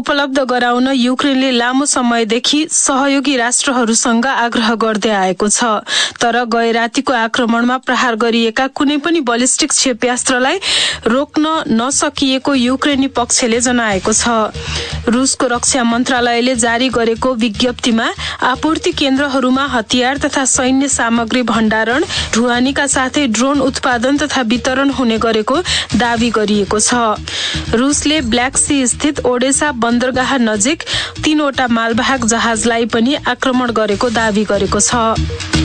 उपलब्ध गराउन युक्रेनले लामो समयदेखि सहयोगी राष्ट्रहरूसँग आग्रह गर्दै आएको छ। तर गए रातिको आक्रमणमा प्रहार गरिएका कुनै पनि बलिस्टिक क्षेप्यास्त्रलाई रोक्न नसकिएको युक्रेनी पक्षले जनाएको छ। रुसको रक्षा मन्त्रालयले जारी गरेको विज्ञप्तिमा आपूर्ति केन्द्रहरूमा हतियार तथा सैन्य सामग्री भण्डारण, ढुवानीका साथै ड्रोन उत्पादन तथा वितरण हुने गरेको दावी गरिएको छ। रुसले ब्ल्याक सी स्थित ओडेसा बन्दरगाह नजिक 3वटा मालवाहक जहाजलाई पनि आक्रमण गरेको दावी गरेको छ।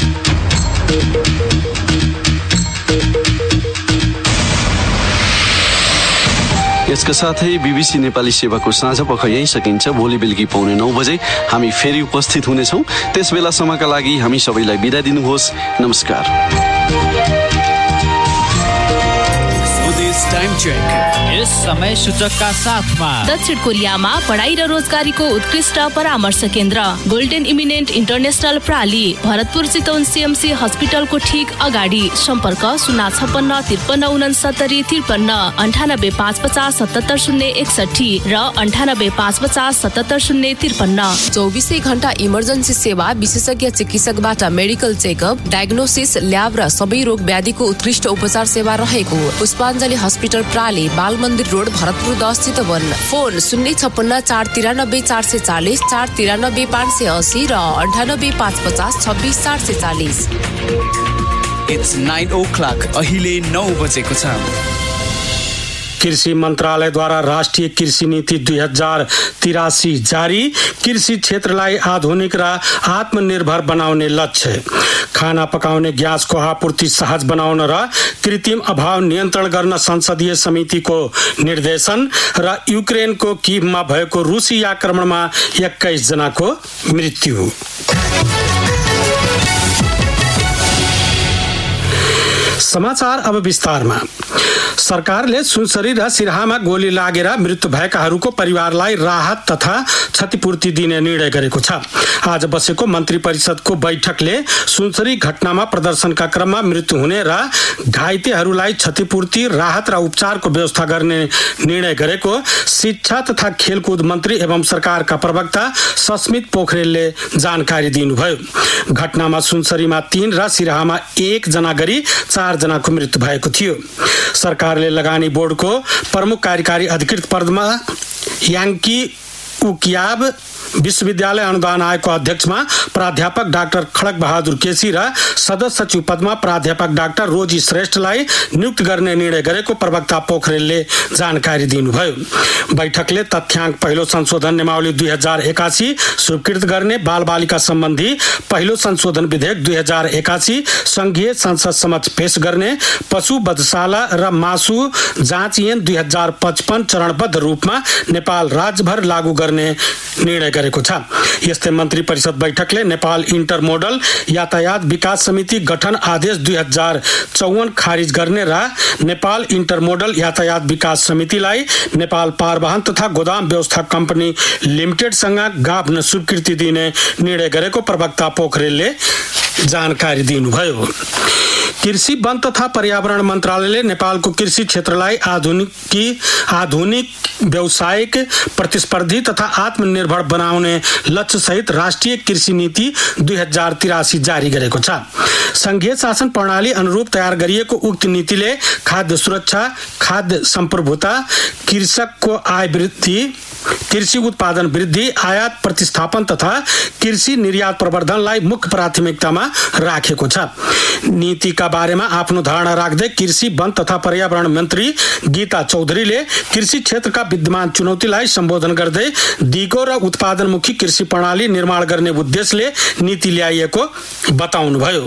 यसका साथै बीबीसी नेपाली सेवाको साँझपख यही सकिन्छ। भोलि बेलुकी 9:15 बजे हामी फेरि उपस्थित हुनेछौँ। त्यस बेलासम्मका लागि हामी सबैलाई बिदा दिनुहोस्। नमस्कार। टाइम चेक यस समय सूचकका साथमा दक्षिण कोरियामा पढाइ र रोजगारीको उत्कृष्ट परामर्श केन्द्र golden eminent international प्राली, Bharatpur Chitwan CMC हस्पिटलको ठीक अगाडि। सम्पर्क 056 53 69 53 98 550 77 061 र 98 550 77 053। 24 घण्टा इमर्जेन्सी सेवा, विशेषज्ञ चिकित्सकबाट मेडिकल चेकअप, डायग्नोसिस, ल्याब र सबै रोग व्याधिको उत्कृष्ट उपचार सेवा रहेको पुष्पाञ्जली हस्पिटल प्राली, बाल मन्दिर रोड, भरतपुर 10 चितवन। फोन 056 493 440 493 580 र 98 550 26 440। It's 9 o'clock. अहिले 9 बजेको छ। कृषि मन्त्रालयद्वारा राष्ट्रिय कृषि नीति 2083 जारी। कृषि क्षेत्रलाई आधुनिक र आत्मनिर्भर बनाउने लक्ष्य। खाना पकाउने ग्यासको आपूर्ति सहज बनाउन र कृत्रिम अभाव नियन्त्रण गर्न संसदीय समितिको निर्देशन। र युक्रेनको कीवमा भएको रुसी आक्रमणमा 21 जनाको मृत्यु। समाचार अब विस्तारमा। सरकारले सुनसरी र सिराहामा गोली लागेर मृत्यु भएकाहरूको परिवारलाई राहत तथा क्षतिपूर्ति दिने निर्णय गरेको छ। आज बसेको मन्त्री परिषदको बैठकले सुनसरी घटनामा प्रदर्शनका क्रममा मृत्यु हुने र घाइतेहरूलाई क्षतिपूर्ति, राहत र उपचारको व्यवस्था गर्ने निर्णय गरेको शिक्षा तथा खेलकुद मन्त्री एवं सरकारका प्रवक्ता सस्मित पोखरेलले जानकारी दिनुभयो। घटनामा सुनसरीमा 3 र सिराहामा 1 जना गरी 4 जनाको मृत्यु भएको थियो। सरकारले लगानी बोर्डको प्रमुख कार्यकारी अधिकृत पदमा याङ्की उकियाब, विश्वविद्यालय अनुदान आयोगको अध्यक्षमा प्राध्यापक डाक्टर खड्ग बहादुर केसी र सदस्य सचिव पदमा प्राध्यापक डाक्टर रोजी श्रेष्ठलाई नियुक्त गर्ने निर्णय गरेको प्रवक्ता पोखरेलले जानकारी दिनुभयो। बैठकले तथ्याङ्क पहिलो संशोधन नियमावली 2081 स्वीकृत गर्ने, बालबालिका सम्बन्धी पहिलो संशोधन विधेयक 2081 संघीय संसद समक्ष पेश गर्ने, पशु वधशाला र मासु जाँच ऐन 2055 चरणबद्ध रूपमा नेपाल राज्यभर लागू गर्ने निर्णय गरेको छ। यस्तै मन्त्री परिषद बैठकले नेपाल इन्टरमोडल यातायात विकास समिति गठन आदेश 2054 खारिज गर्ने र नेपाल इन्टरमोडल यातायात विकास समितिलाई नेपाल पारवाहन तथा गोदाम व्यवस्था कम्पनी लिमिटेडसँग गाभ्न स्वीकृति दिने निर्णय गरेको प्रवक्ता पोखरेलले जानकारी दिनुभयो। कृषि, वन तथा पर्यावरण मन्त्रालयले नेपालको कृषि क्षेत्रलाई आधुनिक व्यावसायिक, प्रतिस्पर्धी तथा आत्मनिर्भर बनाउने लक्ष्य सहित राष्ट्रिय कृषि नीति 2083 जारी गरेको छ। संघीय शासन प्रणाली अनुरूप तयार गरिएको उक्त नीतिले खाद्य सुरक्षा, खाद्य सम्प्रभुता, कृषकको आय वृद्धि, कृषि उत्पादन वृद्धि, आयात प्रतिस्थापन तथा कृषि निर्यात प्रवर्धनलाई मुख्य प्राथमिकतामा राखेको छ। नीतिका बारेमा आफ्नो धारणा राख्दै कृषि, वन तथा पर्यावरण मन्त्री गीता चौधरीले कृषि क्षेत्रका विद्यमान चुनौतीलाई सम्बोधन गर्दै दिगो र उत्पादनमुखी कृषि प्रणाली निर्माण गर्ने उद्देश्यले नीति ल्याइएको बताउनुभयो।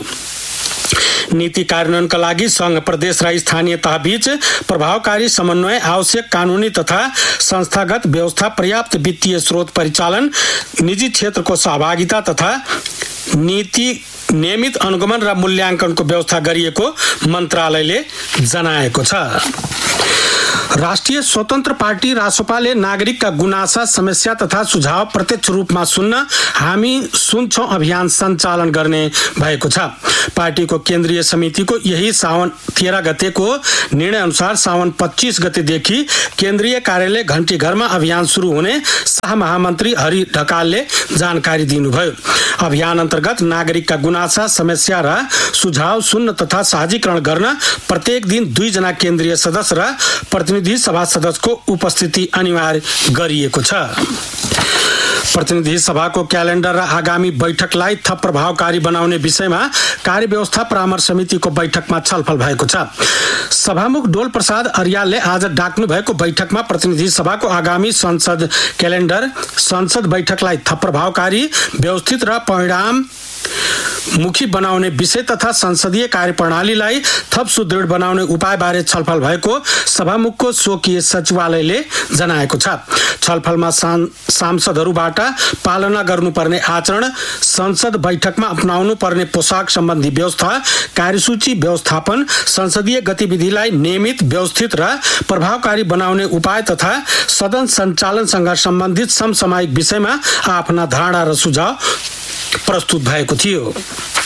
नीति कार्यान्वयनका लागि संघ, प्रदेश र स्थानीय तहबीच प्रभावकारी समन्वय, आवश्यक कानुनी तथा संस्थागत व्यवस्था, पर्याप्त वित्तीय स्रोत परिचालन, निजी क्षेत्रको सहभागिता तथा नीति नियमित अनुगमन र मूल्याङ्कनको व्यवस्था गरिएको मन्त्रालयले जनाएको छ। राष्ट्रिय स्वतन्त्र पार्टी रासोपाले नागरिकका गुनासा समस्या तथा सुझाव प्रत्यक्ष रूपमा सुन्न हामी सुन्छौं अभियान सञ्चालन गर्ने भएको छ। पार्टीको केन्द्रीय समितिको यही साउन 13 गतेको निर्णय अनुसार साउन 25 गतेदेखि केन्द्रीय कार्यालय घण्टीघरमा अभियान सुरु हुने शाह महामन्त्री हरि ढकालले जानकारी दिनुभयो। अभियान अन्तर्गत नागरिकका गुनासा समस्या र सुझाव सुन्न तथा साझीकरण गर्न प्रत्येक दिन 2 जना केन्द्रीय सदस्य र प्रतिनिधि सभा सदस्यको उपस्थिति अनिवार्य गरिएको छ। प्रतिनिधि सभाको क्यालेन्डर र आगामी बैठकलाई थप प्रभावकारी बनाउने विषयमा कार्यव्यवस्था परामर्श समितिको बैठकमा छलफल भएको छ। सभामुख डोल प्रसाद अर्यालले आज डाक्नु भएको बैठकमा प्रतिनिधि सभाको आगामी संसद क्यालेन्डर, संसद बैठकलाई थप प्रभावकारी, व्यवस्थित र परिणाम मुखी बनाउने विषय तथा संसदीय कार्यप्रणालीलाई थप सुदृढ बनाउने उपायबारे छलफल भएको सभामुखको स्वकीय सचिवालयले जनाएको छ। छलफलमा सांसदहरूबाट पालना गर्नुपर्ने आचरण, संसद बैठकमा अपनाउनु पर्ने पोसाक सम्बन्धी व्यवस्था, कार्यसूची व्यवस्थापन, संसदीय गतिविधिलाई नियमित, व्यवस्थित र प्रभावकारी बनाउने उपाय तथा सदन सञ्चालनसँग सम्बन्धित समसामयिक विषयमा आफ्ना धारणा र सुझाव प्रस्तुत भएको थियो।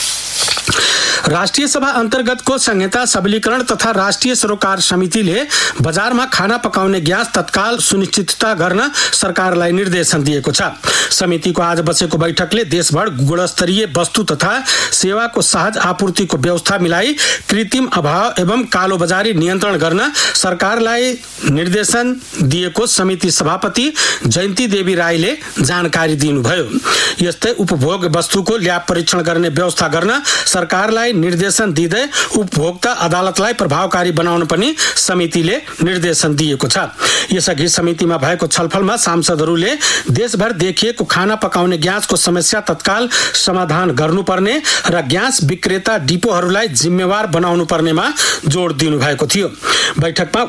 राष्ट्रिय सभा अन्तर्गतको संहिता सबलीकरण तथा राष्ट्रिय सरोकार समितिले बजारमा खाना पकाउने ग्यास तत्काल सुनिश्चितता गर्न सरकारलाई निर्देशन दिएको छ। समितिको आज बसेको बैठकले देशभर गुणस्तरीय वस्तु तथा सेवाको सहज आपूर्तिको व्यवस्था मिलाई कृत्रिम अभाव एवं कालोबजारी नियन्त्रण गर्न सरकारलाई निर्देशन दिएको समिति सभापति जयन्ती देवी राईले जानकारी दिनुभयो। यस्तै उपभोग वस्तुको ल्याब परीक्षण गर्ने व्यवस्था गर्न सरकारलाई निर्देशन दिँदै उपभोक्ता अदालतलाई प्रभावकारी बनाउन पनि समितिले निर्देशन दिएको छ। यसअघि समितिमा भएको छलफलमा सांसदहरूले देशभर देखिएको खाना पकाउने ग्यासको समस्या तत्काल समाधान गर्नुपर्ने र ग्यास विक्रेता डिपोहरूलाई जिम्मेवार बनाउनु पर्नेमा जोड दिनुभएको थियो। बैठकमा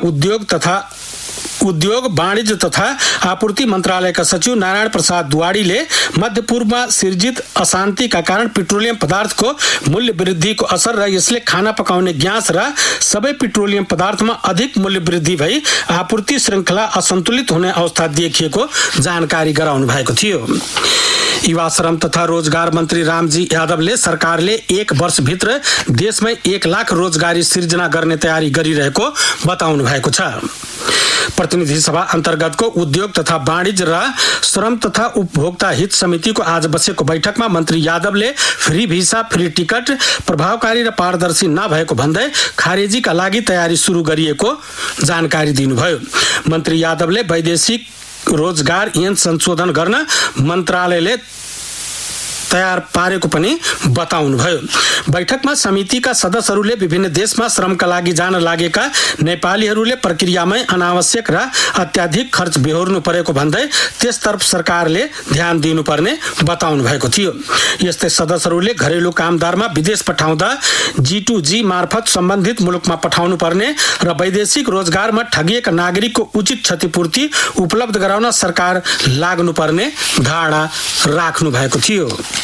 उद्योग वाणिज्य तथा आपूर्ति मन्त्रालयका सचिव नारायण प्रसाद दुवाडीले मध्य पूर्वमा सिर्जित अशान्तिका कारण पेट्रोलियम पदार्थको मूल्य वृद्धिको असर र यसले खाना पकाउने ग्यास र सबै पेट्रोलियम पदार्थमा अधिक मूल्य वृद्धि भई आपूर्ति श्रृङ्खला असन्तुलित हुने अवस्था देखिएको जानकारी गराउनु भएको थियो। युवा श्रम तथा रोजगार मन्त्री रामजी यादवले सरकारले 1 वर्षभित्र देशमै 1 लाख रोजगारी सिर्जना गर्ने तयारी गरिरहेको बताउनु भएको छ। प्रतिनिधि सभा अन्तर्गतको उद्योग तथा वाणिज्य र श्रम तथा उपभोक्ता हित समितिको आज बसेको बैठकमा मन्त्री यादवले फ्री भिसा, फ्री टिकट प्रभावकारी र पारदर्शी नभएको भन्दै खारेजीका लागि तयारी सुरु गरिएको जानकारी दिनुभयो। मन्त्री यादवले वैदेशिक रोजगार ऐन संशोधन गर्न मन्त्रालयले तयार पारेको पनि बताउनुभयो। बैठकमा समितिका सदस्यहरूले विभिन्न देशमा श्रमका लागि जान लागेका नेपालीहरूले प्रक्रियामै अनावश्यक र अत्याधिक खर्च बेहोर्नु परेको भन्दै त्यसतर्फ सरकारले ध्यान दिनुपर्ने बताउनु भएको थियो। यस्तै सदस्यहरूले घरेलु कामदारमा विदेश पठाउँदा G2G मार्फत सम्बन्धित मुलुकमा पठाउनु पर्ने र वैदेशिक रोजगारमा ठगिएका नागरिकको उचित क्षतिपूर्ति उपलब्ध गराउन सरकार लाग्नुपर्ने धारणा राख्नु भएको थियो।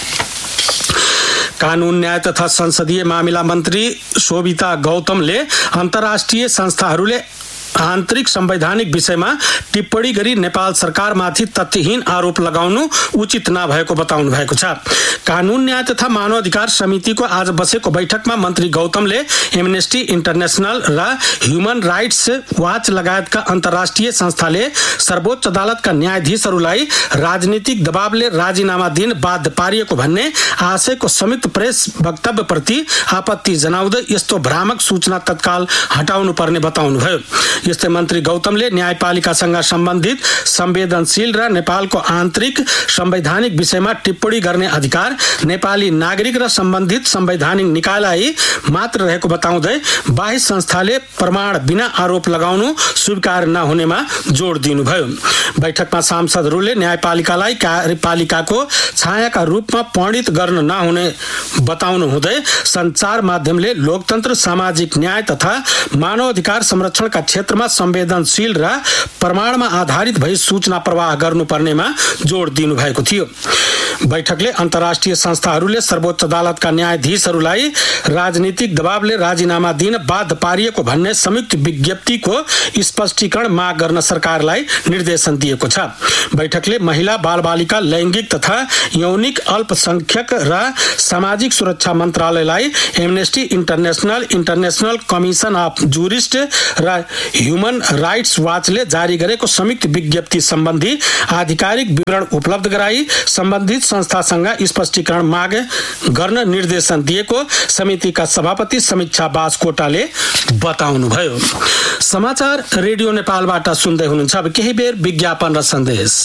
कानून न्याय तथा संसदीय मामिला मन्त्री शोभिता गौतमले अन्तर्राष्ट्रिय संस्थाहरूले आन्तरिक संवैधानिक विषयमा टिप्पणी गरी नेपाल सरकारमाथि तथ्यहीन आरोप लगाउनु उचित नभएको बताउनु भएको छ। कानून न्याय तथा मानव अधिकार समितिको आज बसेको बैठकमा मन्त्री गौतमले एमनेस्टी इन्टरनेशनल र ह्युमन राइट्स वाच लगायतका अन्तर्राष्ट्रिय संस्थाले सर्वोच्च अदालतका न्यायाधीशहरूलाई राजनीतिक दबावले राजीनामा दिन बाध्य पारिएको भन्ने आशयको संयुक्त प्रेस वक्तव्यप्रति आपत्ति जनाउँदै यस्तो भ्रामक सूचना तत्काल हटाउनु पर्ने बताउनुभयो। यस्तै मन्त्री गौतमले न्यायपालिकासँग सम्बन्धित संवेदनशील र नेपालको आन्तरिक संवैधानिक विषयमा टिप्पणी गर्ने अधिकार नेपाली नागरिक र सम्बन्धित संवैधानिक निकायलाई मात्र रहेको बताउँदै बाह्य संस्थाले प्रमाण बिना आरोप लगाउनु स्वीकार नहुनेमा जोड दिनुभयो। बैठकमा सांसदहरूले न्यायपालिकालाई कार्यपालिकाको छायाका रूपमा परिणत गर्न नहुने बताउनु हुँदै सञ्चार माध्यमले लोकतन्त्र, सामाजिक न्याय तथा मानव अधिकार संरक्षणका क्षेत्रमा क्षेत्रमा संवेदनशील र प्रमाणमा आधारित भई सूचना प्रवाह गर्नुपर्नेमा जोड दिनुभएको थियो। बैठकले अन्तर्राष्ट्रिय संस्थाहरूले सर्वोच्च अदालतका न्यायाधीशहरूलाई राजनीतिक दबावले राजीनामा दिन बाध्य पारिएको भन्ने संयुक्त विज्ञप्तिको स्पष्टीकरण माग गर्न सरकारलाई निर्देशन दिएको छ। बैठकले महिला बालबालिका लैंगिक तथा यौनिक अल्पसंख्यक र सामाजिक सुरक्षा मन्त्रालयलाई amnesty international, international commission of jurist र ह्युमन राइट्स वाचले जारी गरेको संयुक्त विज्ञप्ति सम्बन्धी आधिकारिक विवरण उपलब्ध गराई सम्बन्धित संस्थासँग स्पष्टीकरण माग गर्न निर्देशन दिएको समितिका सभापति समीक्षा बास्कोटाले बताउनुभयो। समाचार रेडियो नेपालबाट सुन्दै हुनुहुन्छ। अब केही बेर विज्ञापन र सन्देश।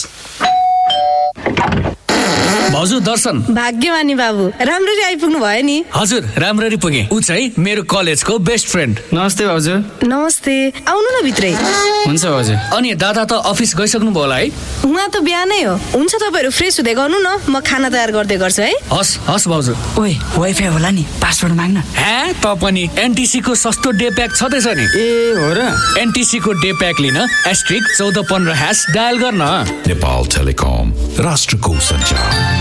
भाउजू दर्शन। भाग्यमानी बाबु, राम्ररी आइपुग्नु भयो नि। हजुर राम्ररी पुगे। ऊ चाहिँ मेरो कलेजको बेस्ट फ्रेन्ड। नमस्ते भाउजू। नमस्ते, आउनु न भित्रै। हुन्छ भाउजू। अनि दादा त अफिस गइसक्नु भयो होला है? उहाँ त बिहानै हो। हुन्छ तपाईँहरू फ्रेस हुँदै गर्नु न, म खाना तयार गर्दै गर्छु है। हस् हस् भाउजू। ओइ वाइफाई होला नि, पासवर्ड माग्न। हे त पनि एनटीसी को सस्तो डे प्याक छदैछ नि। ए हो र? एनटीसी को डे प्याक लिन *1415# डायल गर्न। नेपाल टेलिकम, राष्ट्रको सञ्चार।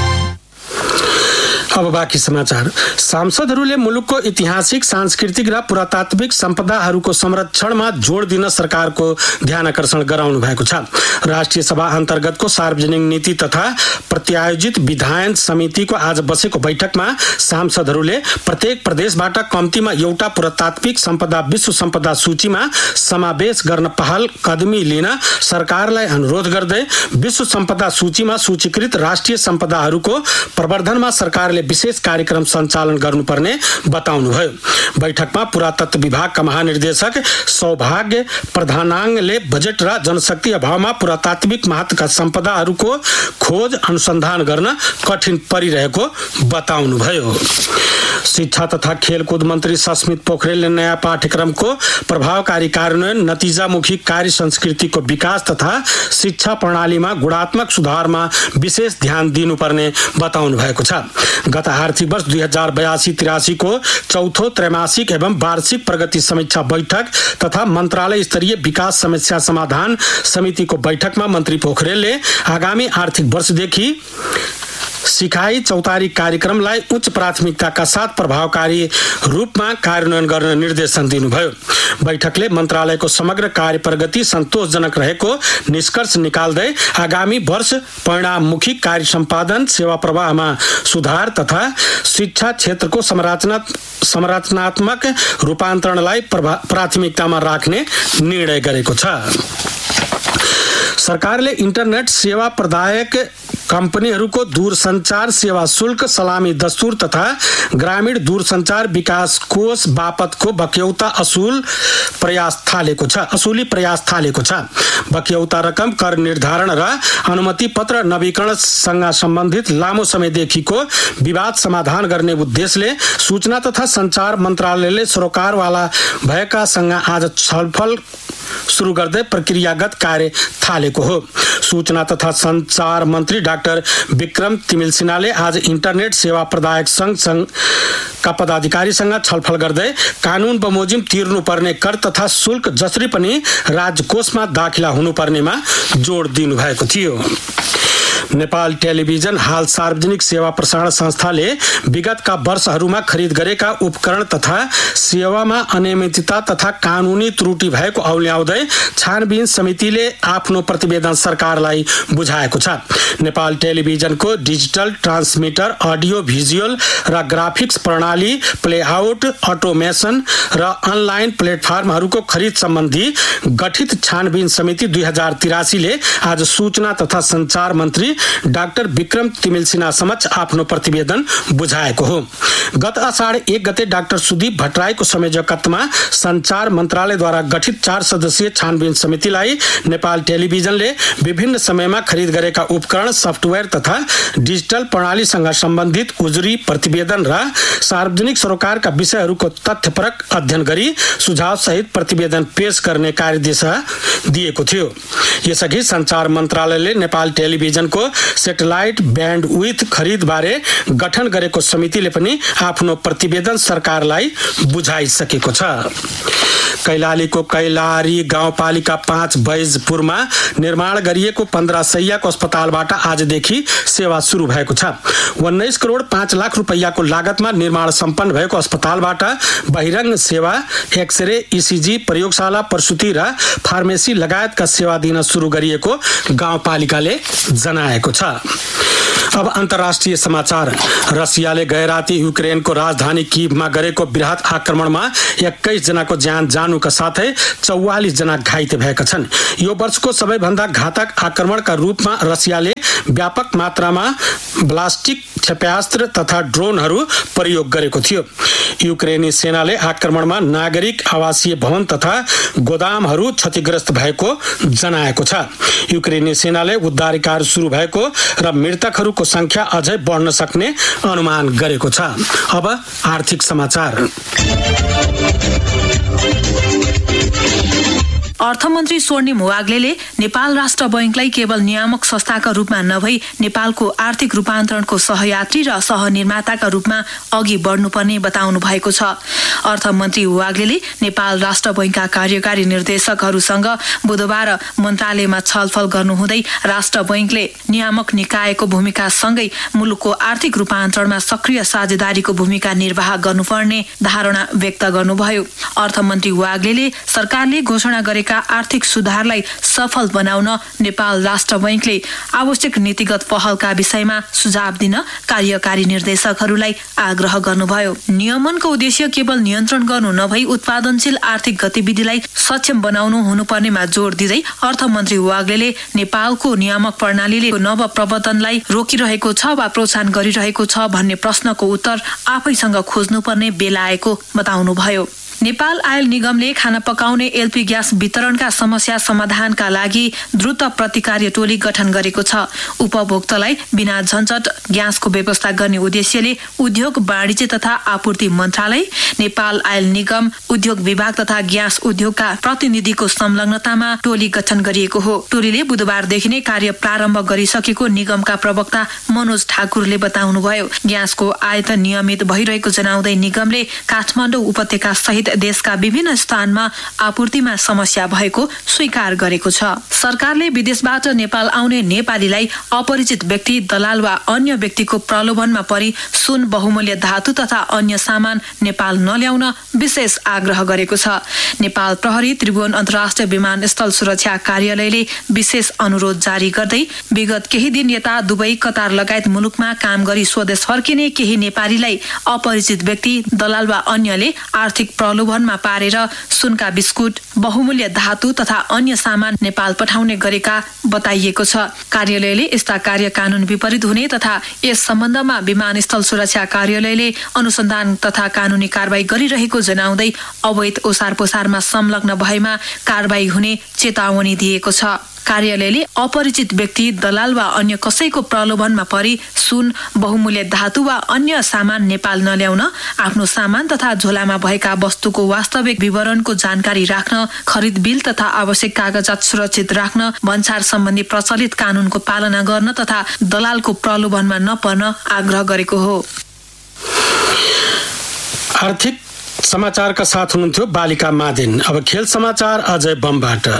अब बाँकी समाचार। सांसदहरूले मुलुकको ऐतिहासिक, सांस्कृतिक र पुरातात्विक सम्पदाहरूको संरक्षणमा जोड दिन सरकारको ध्यानकर्षण गराउनु भएको छ। राष्ट्रिय सभा अन्तर्गतको सार्वजनिक नीति तथा प्रत्यायोजित विधायन समितिको आज बसेको बैठकमा सांसदहरूले प्रत्येक प्रदेशबाट कम्तीमा एउटा पुरातात्विक सम्पदा विश्व सम्पदा सूचीमा समावेश गर्न पहल कदमी लिन सरकारलाई अनुरोध गर्दै विश्व सम्पदा सूचीमा सूचीकृत राष्ट्रिय सम्पदाहरूको प्रवर्धनमा सरकारले विशेष कार्यक्रम सञ्चालन गर्नुपर्ने बताउनुभयो। बैठकमा पुरातत्व विभागका महानिर्देशक सौभाग्य प्रधानाङले बजेट र जनशक्ति अभावमा पुरातात्विक महत्त्वका सम्पदाहरूको खोज अनुसन्धान गर्न कठिन परिरहेको बताउनुभयो। शिक्षा तथा खेलकुद मन्त्री सस्मित पोखरेलले नयाँ पाठ्यक्रमको प्रभावकारी कार्यान्वयन, नतिजामुखी कार्य संस्कृतिको विकास तथा शिक्षा प्रणालीमा गुणात्मक सुधारमा विशेष ध्यान दिनुपर्ने बताउनु भएको छ। गत आर्थिक वर्ष 2082-83 को चौथो त्रैमासिक एवं वार्षिक प्रगति समीक्षा बैठक तथा मन्त्रालय स्तरीय विकास समस्या समाधान समितिको बैठकमा मन्त्री पोखरेलले आगामी आर्थिक वर्षदेखि सिकाइ चौतारी कार्यक्रमलाई उच्च प्राथमिकताका साथ प्रभावकारी रूपमा कार्यान्वयन गर्न निर्देशन दिनुभयो। बैठकले मन्त्रालयको समग्र कार्य प्रगति सन्तोषजनक रहेको निष्कर्ष निकाल्दै आगामी वर्ष परिणाममुखी कार्य सम्पादन, सेवा प्रवाहमा सुधार तथा शिक्षा क्षेत्रको संरचनात्मक रूपान्तरणलाई प्राथमिकतामा राख्ने निर्णय गरेको छ। सरकारले इन्टरनेट सेवा प्रदायक कम्पनीहरूको दूरसञ्चार सेवा शुल्क सलामी दस्तुर तथा ग्रामीण दूरसञ्चार विकास कोष बापतको बक्यौता असुली प्रयास थालेको छ। बक्यौता रकम कर निर्धारण र अनुमति पत्र नवीकरणसँग सम्बन्धित लामो समयदेखिको विवाद समाधान गर्ने उद्देश्यले सूचना तथा सञ्चार मन्त्रालयले सरोकारवाला भएकासँग आज छलफल सुरु गर्दै प्रक्रियागत कार्य थालेको हो। सूचना तथा सञ्चार मन्त्री डाक्टर विक्रम तिमिल सिन्हाले आज इन्टरनेट सेवा प्रदायक संघका पदाधिकारीसँग छलफल गर्दै कानून बमोजिम तिर्नुपर्ने कर तथा शुल्क जसरी पनि राजकोषमा दाखिला हुनुपर्नेमा जोड दिनुभएको थियो। नेपाल टेलिभिजन हाल सार्वजनिक सेवा प्रसारण संस्थाले विगतका वर्षहरूमा खरिद गरेका उपकरण तथा सेवामा अनियमितता तथा कानूनी त्रुटि भएको औल्याउँदै छानबिन समितिले आफ्नो प्रतिवेदन सरकारलाई बुझाएको छ। नेपाल टेलिभिजनको डिजिटल ट्रान्समिटर, अडियो भिजुअल र ग्राफिक्स प्रणाली, प्लेआउट, अटोमेसन र अनलाइन प्लेटफर्महरूको खरिद सम्बन्धी गठित छानबिन समिति 2083 ले आज सूचना तथा सञ्चार मन्त्री डाक्टर विक्रम तिमिल सिन्हा समक्ष आफ्नो प्रतिवेदन बुझाएको हो। गत असाढ 1 गते डाक्टर सुदीप भट्टराईको संयोजकत्वमा सञ्चार मन्त्रालयद्वारा गठित 4 सदस्यीय छानबिन समितिलाई नेपाल टेलिभिजनले विभिन्न समयमा खरिद गरेका उपकरण, सफ्टवेयर तथा डिजिटल प्रणालीसँग सम्बन्धित उजुरी, प्रतिवेदन र सार्वजनिक सरोकारका विषयहरूको तथ्यपरक अध्ययन गरी सुझाव सहित प्रतिवेदन पेश गर्ने कार्यदिशा दिएको थियो। यसअघि सञ्चार मन्त्रालयले नेपाल टेलिभिजनको सेटेलाइट ब्यान्डविड्थ खरिदबारे गठन गरेको समितिले पनि आफ्नो प्रतिवेदन सरकारलाई बुझाइसकेको छ। कैलालीको कैलारी गाउँपालिका 5 बैजपुरमा निर्माण गरिएको 15 शैय्याको अस्पतालबाट आजदेखि सेवा सुरु भएको छ। 19 करोड 5 लाख रुपैयाँको लागतमा निर्माण सम्पन्न भएको अस्पतालबाट बहिरङ्ग सेवा, एक्सरे, इसिजी, प्रयोगशाला, प्रसुति र फार्मेसी लगायतका सेवा दिन सुरु गरिएको गाउँपालिकाले जनाएको छ। अब अन्तर्राष्ट्रिय समाचार। रसियाले गैराती युक्रेनको राजधानी कीभमा गरेको बृहत आक्रमणमा 21 जनाको ज्यान जानुका साथै 44 जना घाइते भएका छन्। यो वर्षको सबैभन्दा घातक आक्रमणका रूपमा रसियाले व्यापक मात्रामा ब्लास्टिक क्षेप्यास्त्र तथा ड्रोनहरू प्रयोग गरेको थियो। युक्रेनी सेनाले आक्रमणमा नागरिक आवासीय भवन तथा गोदामहरू क्षतिग्रस्त भएको जनाएको छ। युक्रेनी सेनाले उद्धार कार्य सुरु भएको र मृतकहरूको संख्या अझै बढ्न सक्ने अनुमान गरेको छ। अब आर्थिक समाचार। अर्थमन्त्री स्वर्णिम वाग्लेले नेपाल राष्ट्र बैंकलाई केवल नियामक संस्थाका रूपमा नभई नेपालको आर्थिक रूपान्तरणको सहयात्री र सहनिर्माताका रूपमा अघि बढ्नुपर्ने बताउनु भएको छ। अर्थमन्त्री वाग्लेले नेपाल राष्ट्र बैंकका कार्यकारी निर्देशकहरूसँग बुधबार मन्त्रालयमा छलफल गर्नुहुँदै राष्ट्र बैंकले नियामक निकायको भूमिकासँगै मुलुकको आर्थिक रूपान्तरणमा सक्रिय साझेदारीको भूमिका निर्वाह गर्नुपर्ने धारणा व्यक्त गर्नुभयो। अर्थमन्त्री वाग्लेले सरकारले घोषणा गरेका आर्थिक सुधारलाई सफल बनाउन नेपाल राष्ट्र बैंकले आवश्यक नीतिगत पहलका विषयमा सुझाव दिन कार्यकारी निर्देशकहरूलाई आग्रह गर्नुभयो। नियमनको उद्देश्य केवल नियन्त्रण गर्नु नभई उत्पादनशील आर्थिक गतिविधिलाई सक्षम बनाउनु हुनुपर्नेमा जोड़ दिँदै अर्थमन्त्री वाग्लेले नेपालको नियामक प्रणालीले नव प्रवर्तनलाई रोकिरहेको छ वा प्रोत्साहन गरिरहेको छ भन्ने प्रश्नको उत्तर आफैसँग खोज्नुपर्ने बेला आएको बताउनुभयो। नेपाल आयल निगमले खाना पकाउने एलपी ग्यास वितरणका समस्या समाधानका लागि द्रुत प्रतिकार्य टोली गठन गरेको छ। उपभोक्तालाई बिना झन्झट ग्यासको व्यवस्था गर्ने उद्देश्यले उद्योग वाणिज्य तथा आपूर्ति मन्त्रालय, नेपाल आयल निगम, उद्योग विभाग तथा ग्यास उद्योगका प्रतिनिधिको संलग्नतामा टोली गठन गरिएको हो। टोलीले बुधबारदेखि नै कार्य प्रारम्भ गरिसकेको निगमका प्रवक्ता मनोज ठाकुरले बताउनुभयो। ग्यासको आयात नियमित भइरहेको जनाउँदै निगमले काठमाडौँ उपत्यका सहित देशका विभिन्न स्थानमा आपूर्तिमा समस्या भएको स्वीकार गरेको छ। सरकारले विदेशबाट नेपाल आउने नेपालीलाई अपरिचित व्यक्ति, दलाल वा अन्य व्यक्तिको प्रलोभनमा परि सुन, बहुमूल्य धातु तथा अन्य सामान नेपाल नल्याउन विशेष आग्रह गरेको छ। नेपाल प्रहरी त्रिभुवन अन्तर्राष्ट्रिय विमानस्थल सुरक्षा कार्यालयले विशेष अनुरोध जारी गर्दै विगत केही दिन यता दुबई, कतार लगायत मुलुकमा काम गरी स्वदेश फर्किने केही नेपालीलाई अपरिचित व्यक्ति, दलाल वा अन्यले आर्थिक प्रलोभनमा पारेर सुनका बिस्कुट, बहुमूल्य धातु तथा अन्य सामान नेपाल पठाउने गरेका बताइएको छ। कार्यालयले यस्ता कार्य कानून विपरीत हुने तथा यस सम्बन्धमा विमानस्थल सुरक्षा कार्यालयले अनुसन्धान तथा कानूनी कारबाही गरिरहेको जनाउँदै अवैध ओसार पोसारमा संलग्न भएमा कारबाही हुने चेतावनी दिएको छ। कार्यालयले अपरिचित व्यक्ति, दलाल वा अन्य कसैको प्रलोभनमा परि सुन, बहुमूल्य धातु वा अन्य सामान नेपाल नल्याउन, आफ्नो सामान तथा झोलामा भएका वस्तुको वास्तविक विवरणको जानकारी राख्न, खरिद बिल तथा आवश्यक कागजात सुरक्षित राख्न, भन्सार सम्बन्धी प्रचलित कानूनको पालना गर्न तथा दलालको प्रलोभनमा नपर्न आग्रह गरेको हो। आर्थिक समाचारका साथ हुनुहुन्थ्यो बालिका मादेन। अब खेल समाचार अजय बमबाट।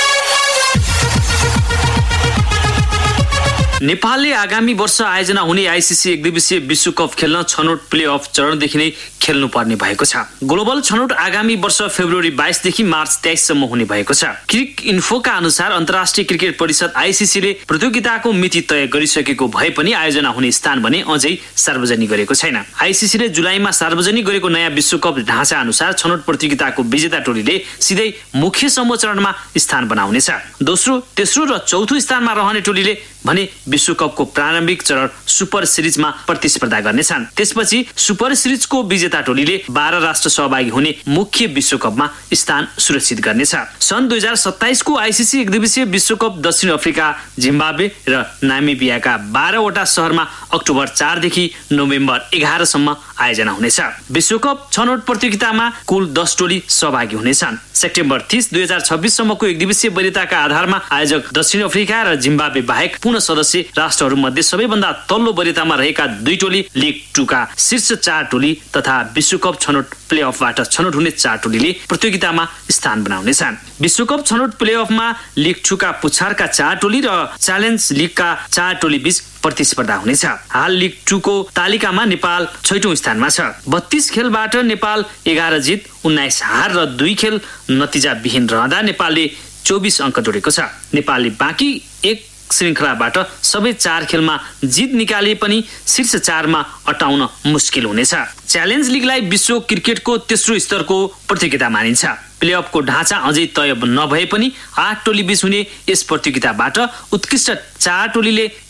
नेपालले आगामी वर्ष आयोजना हुने आइसिसी एकदिवसीय विश्वकप खेल्न छनौट प्लेअफ चरणदेखि नै खेल्नुपर्ने भएको छ। ग्लोबल छनौट आगामी वर्ष फेब्रुअरी 22 देखि मार्च 23 सम्म हुने भएको छ। क्रिक इन्फोका अनुसार अन्तर्राष्ट्रिय क्रिकेट परिषद आइसिसीले प्रतियोगिताको मिति तय गरिसकेको भए पनि आयोजना हुने स्थान भने अझै सार्वजनिक गरेको छैन। आइसिसीले जुलाईमा सार्वजनिक गरेको नयाँ विश्वकप ढाँचा अनुसार छनौट प्रतियोगिताको विजेता टोलीले सिधै मुख्य समूह चरणमा स्थान बनाउनेछ। दोस्रो, तेस्रो र चौथो स्थानमा रहने टोलीले भने विश्वकपको प्रारम्भिक चरण सुपर सिरिजमा प्रतिस्पर्धा गर्नेछन्। त्यसपछि सुपर सिरिजको विजेता टोलीले 12 राष्ट्र सहभागी हुने मुख्य विश्वकपमा स्थान सुरक्षित गर्नेछ। सन् 2027 को आइसिसी एकदिवसीय विश्वकप दक्षिण अफ्रिका, जिम्बाब्वे र नामिबियाका 12 वटा शहरमा अक्टोबर 4 देखि नोभेम्बर 11 सम्म आयोजना हुनेछ। विश्वकप छनौट प्रतियोगितामा कुल 10 टोली सहभागी हुनेछन्। सेप्टेम्बर 30, 2026 सम्मको एकदिवसीय वरियताका आधारमा आयोजक दक्षिण अफ्रिका र जिम्बाब्वे बाहेक पूर्ण सदस्य राष्ट्रहरूमध्ये सबैभन्दा तल्लो वरियतामा रहेका 2 टोली लिग 2 का शीर्ष 4 टोली तथा विश्वकप छनौट प्लेअफबाट छनौट हुने 4 टोलीले प्रतियोगितामा स्थान बनाउनेछन्। विश्वकप छनौट प्लेअफमा लिग 2 का पुछारका 4 टोली र च्यालेन्ज लिगका 4 टोली बीच प्रतिस्पर्धा हुनेछ। हाल लिग 2 को तालिकामा नेपाल 6औं स्थानमा छ। 32 खेलबाट नेपाल 11 जित 19 हार र 2 खेल नतिजा विहीन रहँदा नेपालले 24 अङ्क जोडेको छ। नेपालले बाँकी एक श्रृङ्खलाबाट सबै 4 खेलमा जित निकाले पनि शीर्ष 4 मा अटाउन मुस्किल हुनेछ। च्यालेन्ज लिगलाई विश्व क्रिकेटको तेस्रो स्तरको प्रतियोगिता मानिन्छ। प्लेअफको ढाँचा अझै तय नभए पनि 8 टोली बीच हुने यस प्रतियोगिताबाट उत्कृष्ट 4 टोलीले